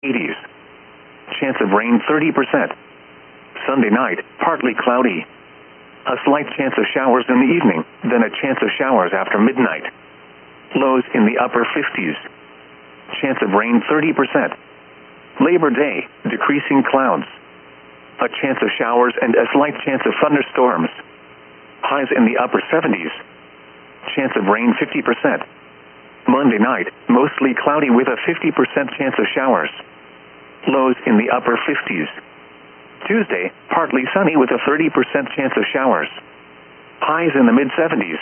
80s. Chance of rain 30%. Sunday night, partly cloudy. A slight chance of showers in the evening, then a chance of showers after midnight. Lows in the upper 50s. Chance of rain 30%. Labor Day, decreasing clouds. A chance of showers and a slight chance of thunderstorms. Highs in the upper 70s. Chance of rain 50%. Monday night, mostly cloudy with a 50% chance of showers. Lows in the upper 50s. Tuesday, partly sunny with a 30% chance of showers. Highs in the mid-70s.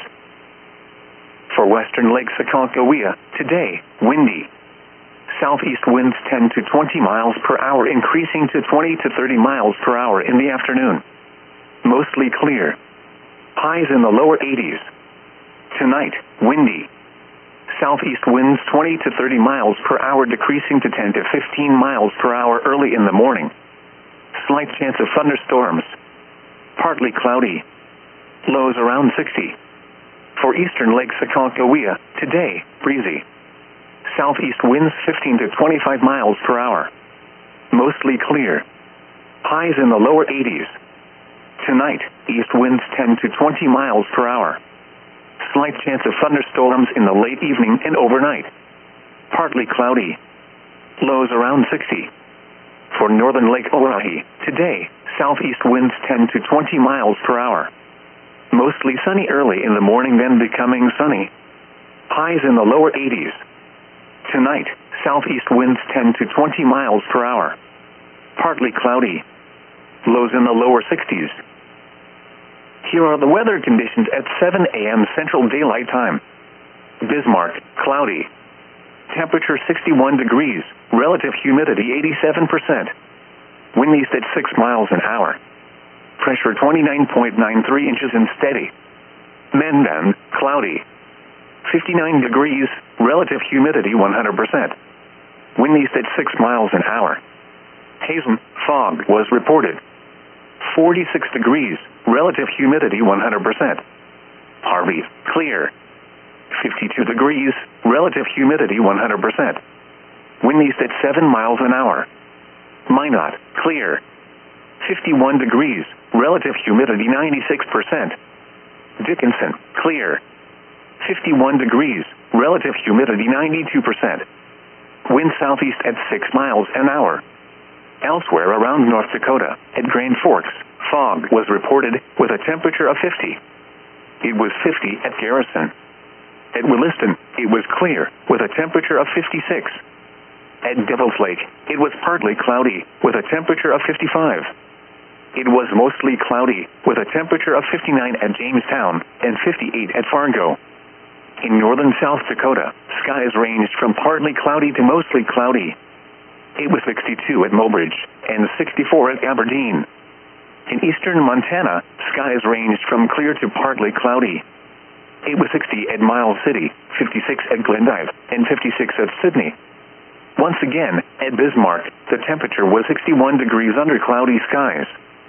For western Lake Aconcagua, today, windy. Southeast winds 10 to 20 miles per hour, increasing to 20 to 30 miles per hour in the afternoon. Mostly clear. Highs in the lower 80s. Tonight, windy. Southeast winds 20 to 30 miles per hour, decreasing to 10 to 15 miles per hour early in the morning. Slight chance of thunderstorms. Partly cloudy. Lows around 60. For eastern Lake Aconcagua, today, breezy. Southeast winds 15 to 25 miles per hour. Mostly clear. Highs in the lower 80s. Tonight, east winds 10 to 20 miles per hour. Slight chance of thunderstorms in the late evening and overnight. Partly cloudy. Lows around 60. For northern Lake Oahe, today, southeast winds 10 to 20 miles per hour. Mostly sunny early in the morning, then becoming sunny. Highs in the lower 80s. Tonight, southeast winds 10 to 20 miles per hour. Partly cloudy. Lows in the lower 60s. Here are the weather conditions at 7 a.m. Central Daylight Time. Bismarck, cloudy. Temperature 61 degrees, relative humidity 87%. Wind east at 6 miles an hour. Pressure 29.93 inches and steady. Mandan, cloudy. 59 degrees, relative humidity 100%. Wind east at 6 miles an hour. Hazen, fog was reported. 46 degrees, relative humidity 100%. Harvey, clear. 52 degrees, relative humidity 100%. Wind east at 7 miles an hour. Minot, clear. 51 degrees, relative humidity 96%. Dickinson, clear. 51 degrees, relative humidity 92%. Wind southeast at 6 miles an hour. Elsewhere around North Dakota, at Grand Forks, fog was reported with a temperature of 50. It was 50 at Garrison. At Williston, it was clear with a temperature of 56. At Devil's Lake, it was partly cloudy with a temperature of 55. It was mostly cloudy with a temperature of 59 at Jamestown and 58 at Fargo. In northern South Dakota, skies ranged from partly cloudy to mostly cloudy. It was 62 at Mobridge and 64 at Aberdeen. In eastern Montana, skies ranged from clear to partly cloudy. It was 60 at Miles City, 56 at Glendive, and 56 at Sydney. Once again, at Bismarck, the temperature was 61 degrees under cloudy skies.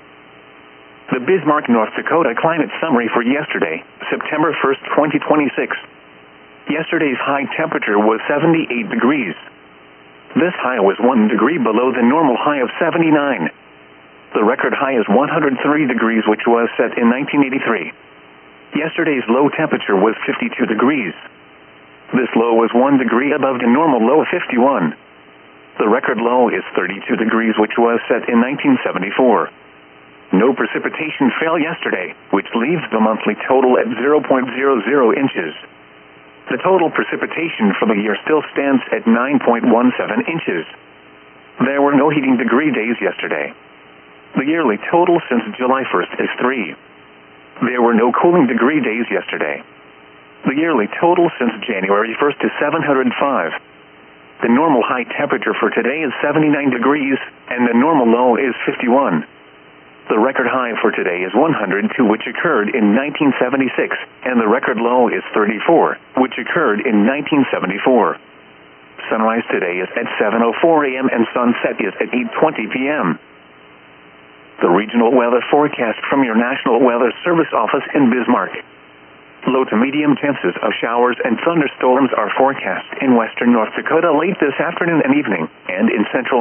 The Bismarck, North Dakota climate summary for yesterday, September 1st, 2026. Yesterday's high temperature was 78 degrees. This high was 1 degree below the normal high of 79. The record high is 103 degrees, which was set in 1983. Yesterday's low temperature was 52 degrees. This low was 1 degree above the normal low of 51. The record low is 32 degrees, which was set in 1974. No precipitation fell yesterday, which leaves the monthly total at 0.00 inches. The total precipitation for the year still stands at 9.17 inches. There were no heating degree days yesterday. The yearly total since July 1st is 3. There were no cooling degree days yesterday. The yearly total since January 1st is 705. The normal high temperature for today is 79 degrees, and the normal low is 51. The record high for today is 102, which occurred in 1976, and the record low is 34, which occurred in 1974. Sunrise today is at 7:04 a.m. and sunset is at 8:20 p.m. The regional weather forecast from your National Weather Service office in Bismarck. Low to medium chances of showers and thunderstorms are forecast in western North Dakota late this afternoon and evening, and in central